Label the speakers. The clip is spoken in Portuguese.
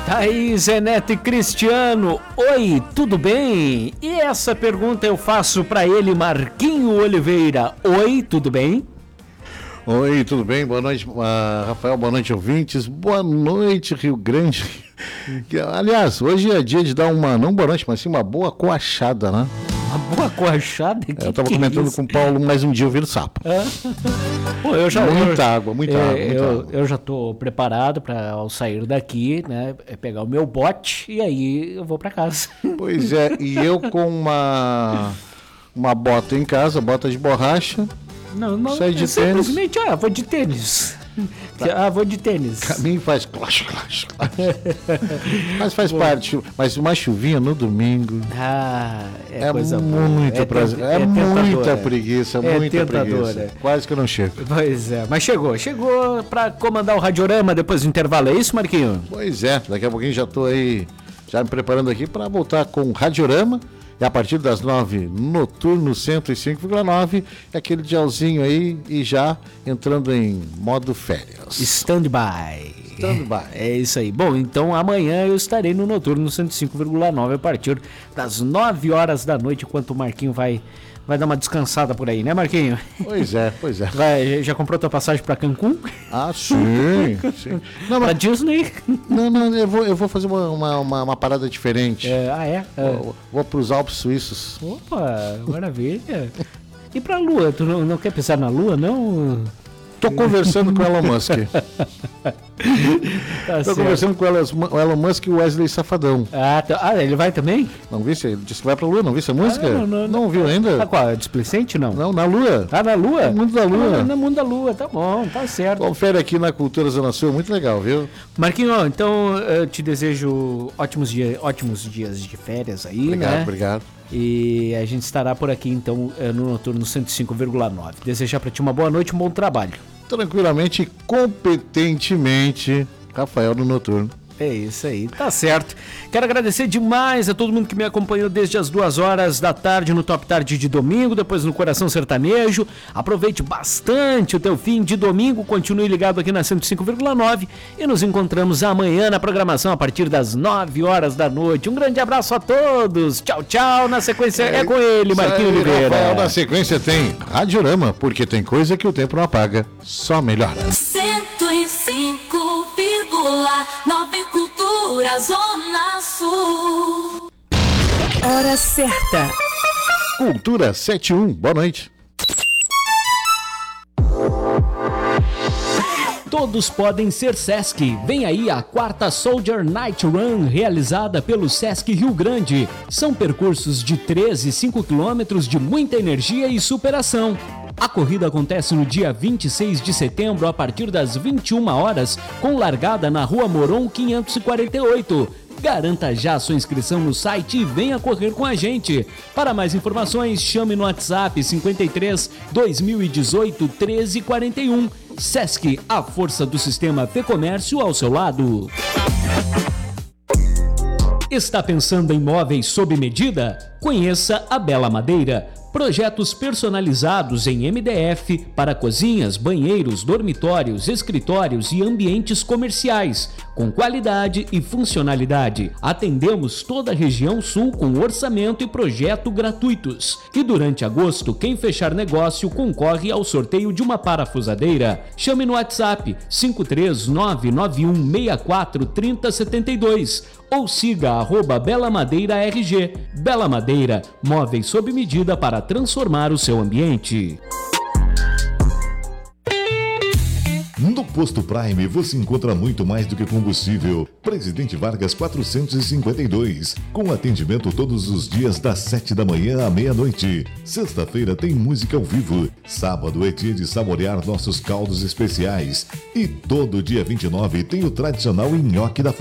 Speaker 1: Thaís, Neto e Cristiano, oi, tudo bem? E essa pergunta eu faço para ele, Marquinho Oliveira. Oi, tudo bem?
Speaker 2: Oi, tudo bem? Boa noite, Rafael, boa noite, ouvintes. Boa noite, Rio Grande. Aliás, hoje é dia de dar não boa noite, mas sim uma boa coachada, né?
Speaker 1: Uma boa coachada?
Speaker 2: Eu estava comentando com o Paulo, mais um dia eu viro sapo.
Speaker 1: Pô,
Speaker 2: muita água.
Speaker 1: Eu já estou preparado para, ao sair daqui, né, pegar o meu bote e aí eu vou para casa.
Speaker 2: Pois é, e eu com uma bota em casa, bota de borracha.
Speaker 1: Não,
Speaker 2: sai de
Speaker 1: simplesmente, vou de tênis. Vou de tênis.
Speaker 2: Caminho faz clash. Mas faz parte. Mas uma chuvinha no domingo.
Speaker 1: É coisa
Speaker 2: muito
Speaker 1: boa.
Speaker 2: prazer. É muita preguiça, muita preguiça. Quase que eu não chego.
Speaker 1: Pois é, mas chegou para comandar o Radiorama depois do intervalo. É isso, Marquinho?
Speaker 2: Pois é, daqui a pouquinho já estou aí, já me preparando aqui para voltar com o Radiorama. E a partir das 9, Noturno 105,9, aquele dialzinho aí e já entrando em modo férias.
Speaker 1: Stand-by. É isso aí. Bom, então amanhã eu estarei no Noturno 105,9 a partir das 9 horas da noite, enquanto o Marquinho vai dar uma descansada por aí, né, Marquinho?
Speaker 2: Pois é.
Speaker 1: Já comprou tua passagem pra Cancún?
Speaker 2: Sim.
Speaker 1: Não, pra Disney?
Speaker 2: Não, eu vou fazer uma parada diferente. Vou pros Alpes Suíços.
Speaker 1: Opa, maravilha. E pra Lua? Tu não quer pisar na Lua, não?
Speaker 2: Tô conversando com o Elon Musk. Tô conversando com o Elon Musk e o Wesley Safadão.
Speaker 1: Ele vai também?
Speaker 2: Não vi, ele disse que vai pra Lua, não vi essa música? Não viu ainda?
Speaker 1: Qual? Displicente, não?
Speaker 2: Não, na Lua.
Speaker 1: Na Lua?
Speaker 2: No Mundo da Lua.
Speaker 1: No Mundo da Lua, tá bom, tá certo.
Speaker 2: Confere aqui na Cultura Zona Sul, muito legal, viu?
Speaker 1: Marquinho, então eu te desejo ótimos dias de férias aí, né?
Speaker 2: Obrigado.
Speaker 1: E a gente estará por aqui, então, no Noturno 105,9. Desejar pra ti uma boa noite, um bom trabalho.
Speaker 2: Tranquilamente e competentemente, Rafael no Noturno.
Speaker 1: É isso aí, tá certo. Quero agradecer demais a todo mundo que me acompanhou desde as 2 horas da tarde no Top Tarde de domingo, depois no Coração Sertanejo. Aproveite bastante o teu fim de domingo, continue ligado aqui na 105,9 e nos encontramos amanhã na programação a partir das 9 horas da noite. Um grande abraço a todos, tchau. Na sequência é com ele, Marquinhos Oliveira.
Speaker 2: Rafael, na sequência tem Radiorama, porque tem coisa que o tempo não apaga, só melhora.
Speaker 3: 105,9 Cultura Zona Sul.
Speaker 4: Hora certa.
Speaker 2: Cultura 71, boa noite.
Speaker 5: Todos podem ser Sesc. Vem aí a 4ª Soldier Night Run, realizada pelo Sesc Rio Grande. São percursos de 13 e 5 quilômetros de muita energia e superação. A corrida acontece no dia 26 de setembro, a partir das 21 horas, com largada na Rua Moron 548. Garanta já sua inscrição no site e venha correr com a gente. Para mais informações, chame no WhatsApp 53 2018 1341. Sesc, a força do sistema Fê-Comércio ao seu lado. Está pensando em móveis sob medida? Conheça a Bela Madeira. Projetos personalizados em MDF para cozinhas, banheiros, dormitórios, escritórios e ambientes comerciais, com qualidade e funcionalidade. Atendemos toda a região sul com orçamento e projeto gratuitos. E durante agosto, quem fechar negócio concorre ao sorteio de uma parafusadeira. Chame no WhatsApp 53991643072 ou siga @BelaMadeiraRG. Bela Madeira, móveis sob medida para transformar o seu ambiente.
Speaker 6: No Posto Prime você encontra muito mais do que combustível. Presidente Vargas 452. Com atendimento todos os dias das 7 da manhã à meia-noite. Sexta-feira tem música ao vivo. Sábado é dia de saborear nossos caldos especiais. E todo dia 29 tem o tradicional nhoque da